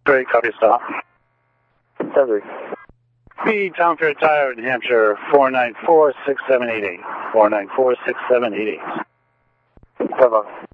Great, copy stop. 10-3. Speed, Tom Fair Tire, New Hampshire, 494-6788. 494-6788. 5-on.